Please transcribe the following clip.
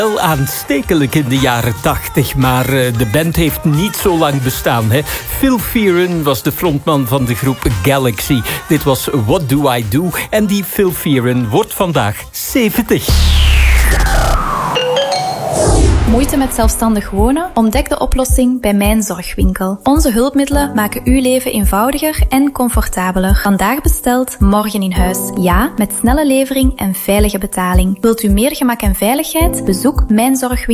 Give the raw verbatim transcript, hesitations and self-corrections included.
Wel aanstekelijk in de jaren tachtig, maar uh, de band heeft niet zo lang bestaan. Hè? Phil Fearon was de frontman van de groep Galaxy. Dit was What Do I Do? En die Phil Fearon wordt vandaag zeventig. Moeite met zelfstandig wonen? Ontdek de oplossing bij Mijn Zorgwinkel. Onze hulpmiddelen maken uw leven eenvoudiger en comfortabeler. Vandaag besteld, morgen in huis. Ja, met snelle levering en veilige betaling. Wilt u meer gemak en veiligheid? Bezoek Mijn Zorgwinkel.